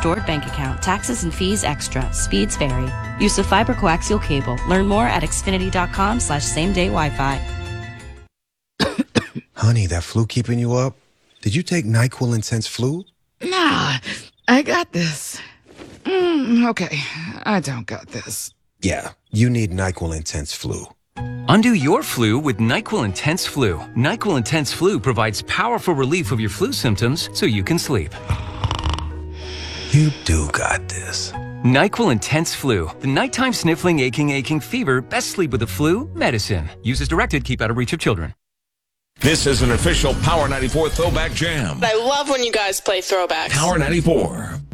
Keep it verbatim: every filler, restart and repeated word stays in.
stored bank account. Taxes and fees extra. Speeds vary. Use of fiber coaxial cable. Learn more at xfinity.com slash same day Wi-Fi. Honey, that flu keeping you up? Did you take NyQuil Intense Flu? Nah, I got this. Mm, okay, I don't got this. Yeah, you need NyQuil Intense Flu. Undo your flu with NyQuil Intense Flu. NyQuil Intense Flu provides powerful relief of your flu symptoms so you can sleep. You do got this. NyQuil Intense Flu. The nighttime sniffling, aching, aching fever. Best sleep with the flu medicine. Use as directed. Keep out of reach of children. This is an official Power ninety-four Throwback Jam. I love when you guys play throwbacks. Power ninety-four.